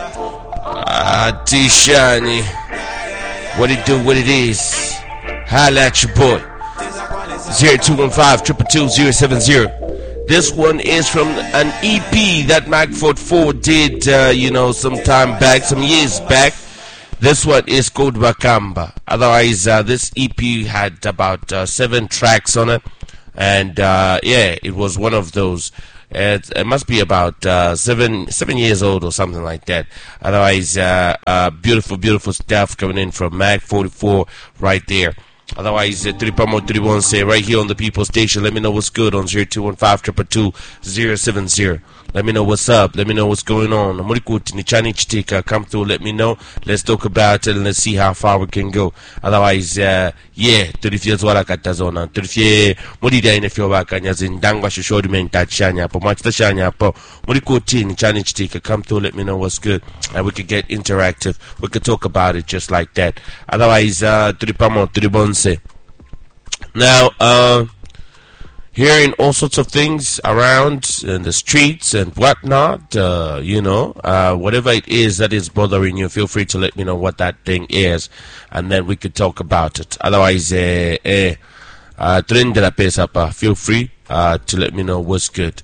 Tishani. What it do, what it is. Holla at your boy. 0215-222-070. This one is from an EP that Magford 4 did, some time back, some years back. This one is called Wakamba. Otherwise, this EP had about 7 tracks on it. And, it was one of those. It must be about 7 years old or something like that. Otherwise, beautiful, beautiful stuff coming in from Mag 44 right there. Otherwise, Tripamo Tribonse right here on the People Station. Let me know what's good on 0215-222-070. Let me know what's up. Let me know what's going on. Come through. Let me know. Let's talk about it and let's see how far we can go. Otherwise, turifie zwala katazona. Turifie modida inefio wakanya zindangwa shishori mentachanya hapo. Machitashanya hapo. Murikuti ni chani chitika. Come through. Let me know what's good. And we could get interactive. We could talk about it just like that. Otherwise, turipamo turibonse. Now, hearing all sorts of things around in the streets and whatnot, whatever it is that is bothering you, feel free to let me know what that thing is, and then we could talk about it. Otherwise, feel free to let me know what's good.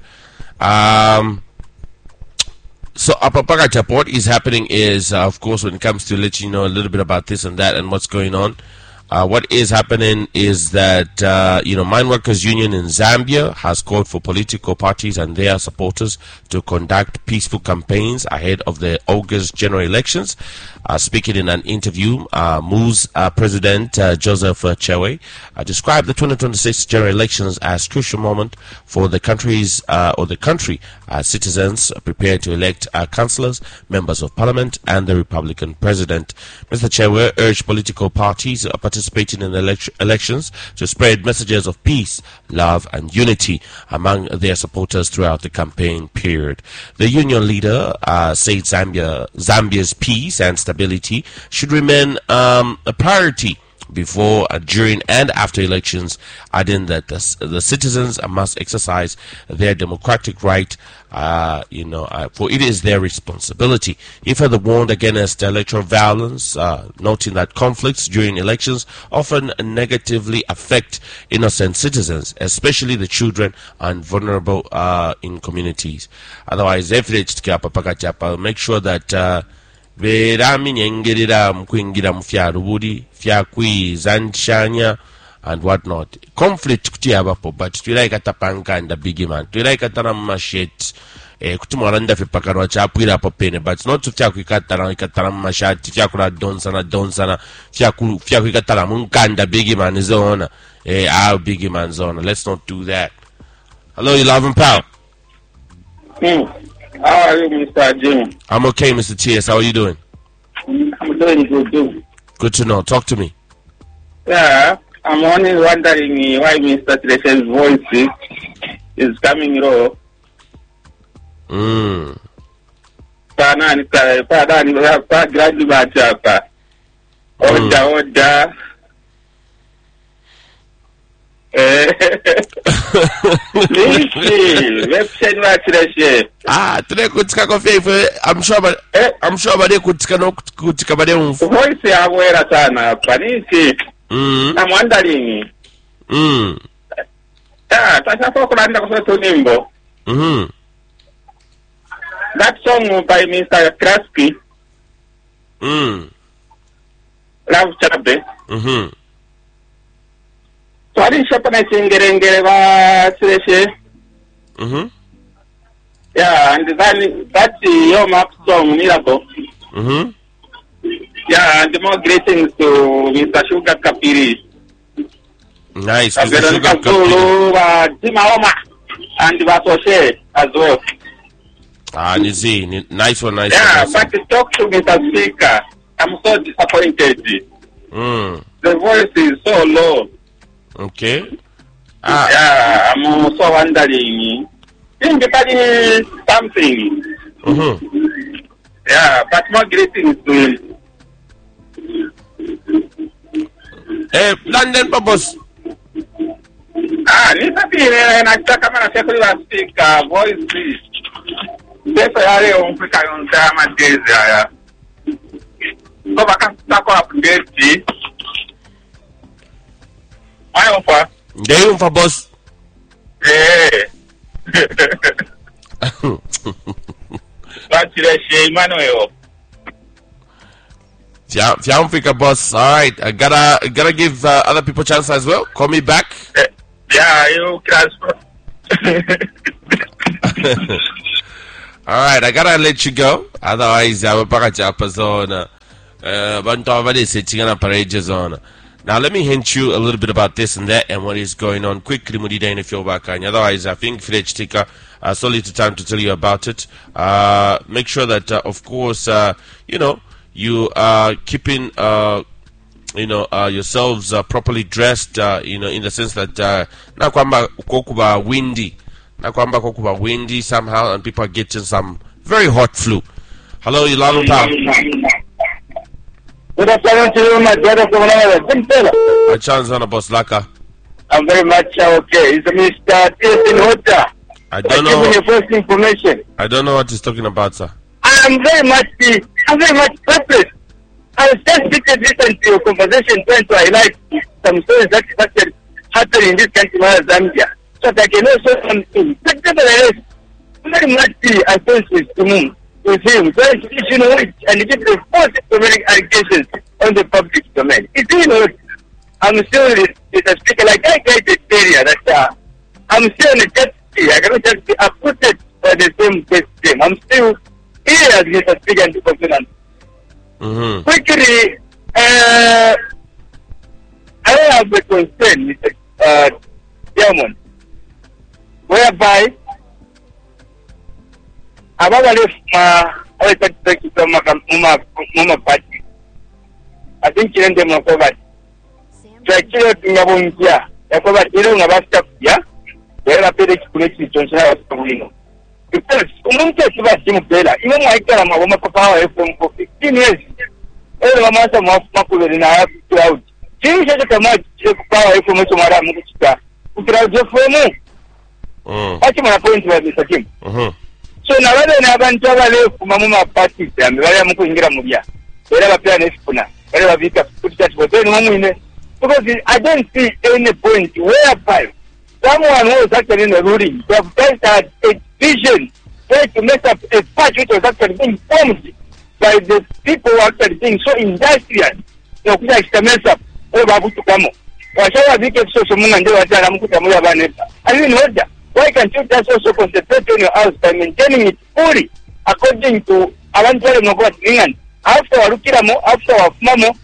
So, Apapagacha, what is happening is, of course, when it comes to let you know a little bit about this and that and what's going on. What is happening is that, Mine Workers Union in Zambia has called for political parties and their supporters to conduct peaceful campaigns ahead of the August general elections. Speaking in an interview, MU's President Joseph Chewe described the 2026 general elections as a crucial moment for the country's citizens prepared to elect councillors, members of parliament, and the Republican president. Mr. Chewe urged political parties participating in the elections to spread messages of peace, love, and unity among their supporters throughout the campaign period. The union leader said Zambia's peace and stability should remain a priority before, during, and after elections, adding that the citizens must exercise their democratic right, for it is their responsibility. He further warned against electoral violence, noting that conflicts during elections often negatively affect innocent citizens, especially the children and vulnerable in communities. Otherwise, make sure that and whatnot. Conflict kutiabapo, but tuilai katapanga and the big man. Tuilai katana mashet. Kutumoranda fi pakaro chapwira popene, but not to fiakukatara mashat, fiakura donsana, fiakukatara munkanda big man is on. Our big man's on. Let's not do that. Hello, you love and pal. How are you, Mr. Jim? I'm okay, Mr. TS. How are you doing? I'm doing good. Good to know. Talk to me. Yeah, I'm only wondering why Mr. Tres's voice is coming low. Order. Today kutika kofi I'm sure but kutika no kutika bade umfu voice ya wera sana panisi I'm wondering tasha kulanda kwa nimbo that song by Mr. Kraski Love Chabe Sorry, Shapana Singerengere Sreshe. Yeah, and then that's your map song, Miracle. Yeah, and more greetings to Mr. Sugar Kapiri. Nice, Mr. Sugar Kapiri. Timaoma and Vasoshe as well. Nice one. Yeah, but to talk to Mr. Speaker, I'm so disappointed. The voice is so low. Okay. Yeah, I'm also wondering. Think about something. Yeah, but more greetings to him. London Purpose. Nisa pile nataka kama na speaker voice please. Desa yale umfika yonta madezi haya. Kwa baka tako update. Ayo fa. Ndeyo mfa boss. Batire she Emmanuel. Fiamfika boss. All right, I gotta give other people chance as well. Call me back. Yeah, you can. All right, I gotta let you go. Otherwise, I will pack up a zone. Now, let me hint you a little bit about this and that and what is going on quickly, Mudida, in if you're back. Otherwise, I think Fletch Tika so little time to tell you about it. Make sure that, of course, you are keeping, yourselves properly dressed, in the sense that, nakwamba kokuba windy somehow, and people are getting some very hot flu. Hello, Ilano Pal. Good afternoon to you, my brother from Angola. My chance on a boss Laka. I'm very much okay. It's Mr. Tessin Hota. I don't know. Your first information. I don't know what he's talking about, sir. I'm very much perplexed. I was just listening to your conversation trying to highlight some stories that actually happen in this country, Zambia. So that I can also something. But nevertheless, very much offensive to me. With him, and he gives the false allegations on the public domain. It's I'm still a speaker, like I get this area that I'm still in the deputy. I cannot just be acquitted by the same question. I'm still here as Mr. Speaker and the President. Quickly, I have a concern, Mr. Diamond, whereby I think you them of that. Trakiro Pingabungia, Yakoba, you don't have stuff, yeah? There are paid explanation to because Umunka Simula, even my Karama power from 15 years. All the master of Makula in our crowd. Change the much power from Mutumara, who crowd your phone. What's my point to Mr. Kim? So now I haven't traveled from Mamma Party and where I'm going to Mugia. Wherever plan is Puna, wherever we can put that for 10 women. Because I don't see any point whereby someone who was actually in the ruling to have just had a vision trying to make up a patch which was actually being formed by the people who are actually being so industrious. So, I can mess up over Butukamo. Whatever we get social movement, I didn't know that. Why can't you just also concentrate on your house by maintaining it fully according to Avanti Nogot England? After Rukiramo, after Mamo,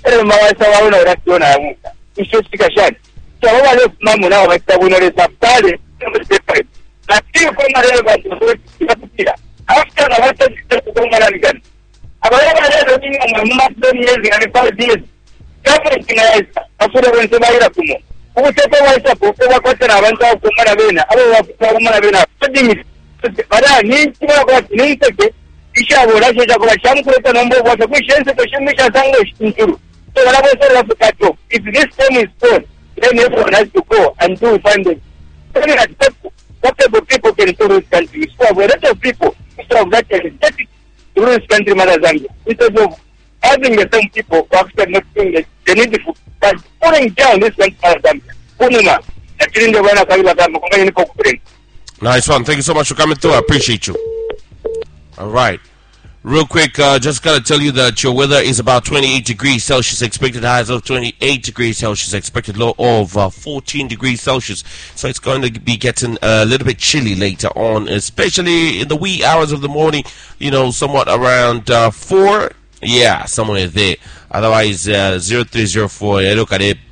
it's just a shot. So, I left Mamu now, like the winner is a party. I feel from my after I wanted to go again. I was looking at my mother 10 years and 5 years. Everything else, I put it into my Rakumo. Who said, I was up over what I went out to Maravena. I was Maravena. But I need to know what needs to get. Isha will actually have a shampoo number was a question to Shimisha English into. So, I was able to catch up. If this time is gone, then everyone has to go and do finding. What people can do this country? So, a lot of people, instead of that, to this country, Zambia. Instead of having the same people who actually not doing the needful, but pulling down this country, Zambia. Punuma, actually, the one of the Nice one. Thank you so much for coming through. I appreciate you. All right. Real quick, just gotta tell you that your weather is about 28 degrees Celsius, expected highs of 28 degrees Celsius, expected low of 14 degrees Celsius. So it's going to be getting a little bit chilly later on, especially in the wee hours of the morning, somewhat around 4. Yeah, somewhere there. Otherwise, 0304, look at it.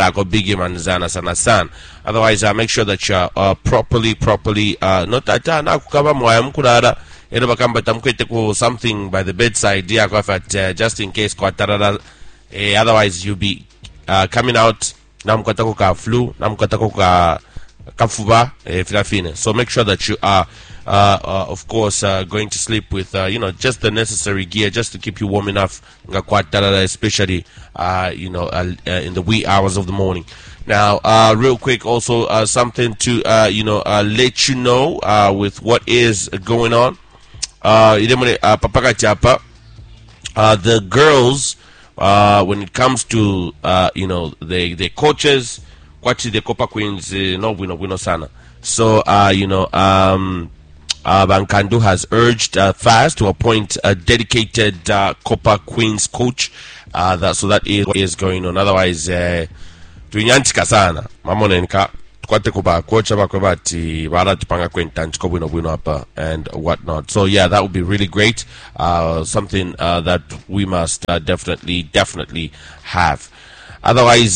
Otherwise, make sure that you're properly, not that something by the bedside, just in case. Otherwise, you'll be coming out. Flu, so make sure that you are, of course, going to sleep with, just the necessary gear just to keep you warm enough, especially, in the wee hours of the morning. Now, real quick, also something to, let you know with what is going on. the girls, when it comes to the coaches, kwachi the Copa Queens no bueno sana. So Bankandu has urged FAS to appoint a dedicated Copa Queens coach. So that is going on. Otherwise, tuinyanchika sana mamonenka tukwate kuba kocha bakwebati bara tupanga kwentanchiko bwino hapa and whatnot. So yeah, that would be really great. Something that we must definitely have. Otherwise,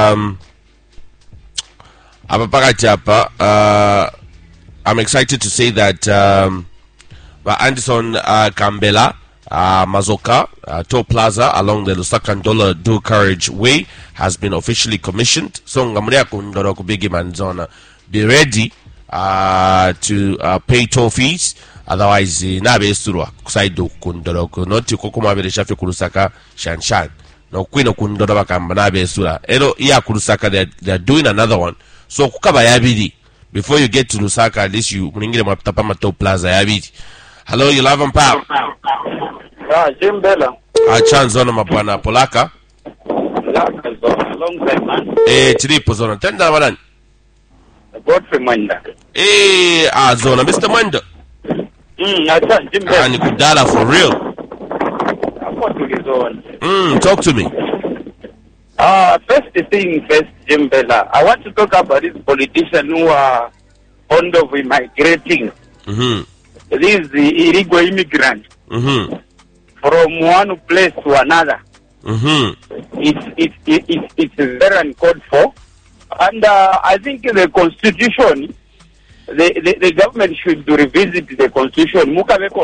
I'm excited to say that Anderson Kambela Mazoka Toll Plaza along the Lusaka Ndola Do Courage Way has been officially commissioned. So Ngamuria Kundoro Kubigi Manzona, be ready to pay toll fees. Otherwise, Nabe Surwa Kusaido Kundoro Noti Kokuma Shafi Kurusaka Shanshan. No Queen of Kundoro Kambanabe Sura. Ero Iya Kurusaka, they're doing another one. So Kukaba Yabidi. Before you get to Lusaka, at least you Mringile Matapama Toll Plaza Yabidi. Hello, you love and power. Jim Bella. Chance on Mabwana Polaka. Long time, man. Chiripo Zona. Tenda Wadan. Godfrey Manda. Zona, Mr. Manda. Jim Bella. And Kudala for real. Talk to me. First thing first, Jim Bella. I want to talk about this politician who are fond of immigrating. These illegal immigrants. From one place to another. It's very uncalled for. And I think the constitution, the government should revisit the constitution.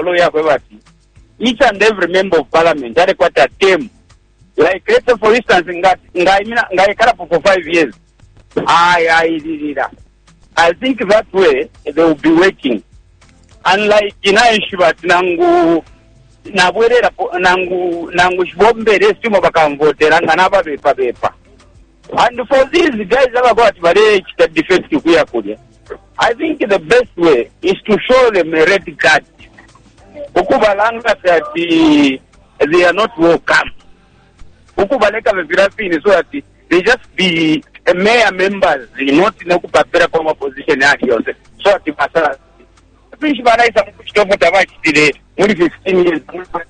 Each and every member of parliament had a term. Like, let's say for instance, for 5 years. I think that way they will be working. Unlike in Aishibat Nangu Nabwera Nangu Shbombe Restimo Bakamvotera Nanaba Bepa. And for these guys that got very defective, I think the best way is to show them a red card. Ukubalanga that they are not welcome. Ukubaleka Virafin so that they just be mayor members, not in a position. So at the Prince Banaisa pushed over the match today, only 15 years.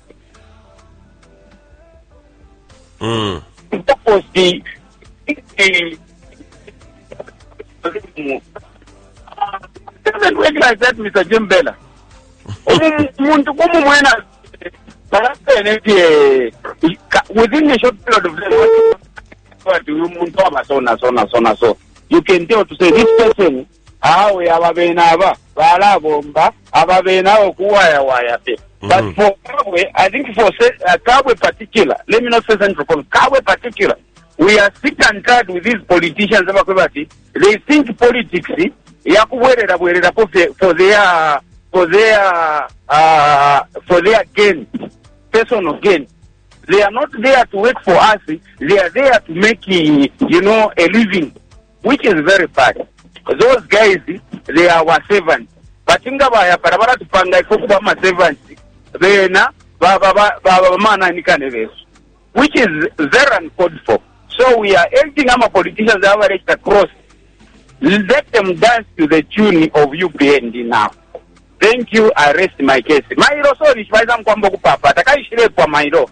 That was the doesn't work like that, Mr. Jim Bella. Within a short period of time, so you can tell to say this person. We have a Benava, Balabomba, Ababena, Kuaya. But for Kabwe, I think for Kabwe particular, let me not say Central Kabwe particular, we are sick and tired with these politicians. They think politics, for their gain, personal gain. They are not there to work for us. They are there to make, a living, which is very bad. Those guys, they are our servants. But in Gabaya, Parabara to Panga, Fokubama servants, which is very uncalled for. So we are urging our politicians average across. Let them dance to the tune of UPND now. Thank you, I rest my case. Mairo so is Vaisam Kwambo Papa, Takai Shire kwa Mairo.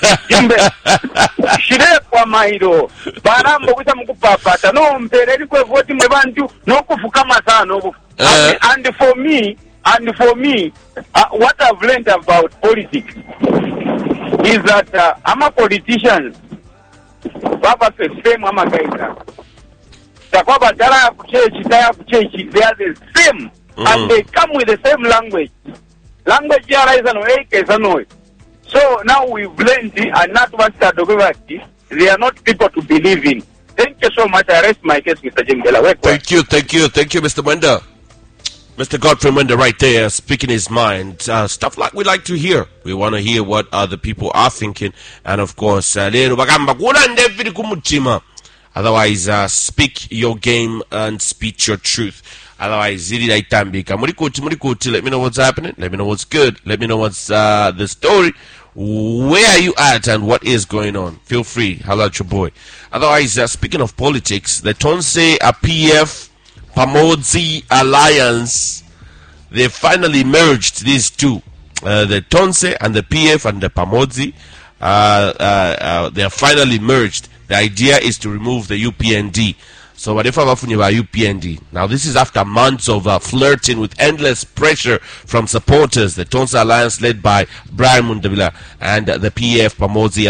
Shire kwa Mairo. Barambo kuta mkupapa. No mpere kwa voti mwebantu no kufukama sana. And for me, what I've learned about politics is that I'm a politician. Baba says same ama kaisa. Takwaba dara kuchechi, they are the same. And they come with the same language. Language here is an way. So now we've learned and not what they are not people to believe in. Thank you so much. I rest my case, Mr. Jim Bella. Thank you, Mr. Mwenda. Mr. Godfrey Mwenda right there, speaking his mind. Stuff like we like to hear. We want to hear what other people are thinking. And of course, otherwise, speak your game and speak your truth. Otherwise, zili itambika. Murikuti, let me know what's happening. Let me know what's good. Let me know what's the story. Where are you at and what is going on? Feel free. Holla at your boy. Otherwise, speaking of politics, the Tonse PF Pamodzi Alliance, they finally merged these two. The Tonse and the PF and the Pamodzi, they are finally merged. The idea is to remove the UPND. So whatever UPND. Now this is after months of flirting with endless pressure from supporters. The Tonse Alliance led by Brian Mundabila and the PF Pamodzi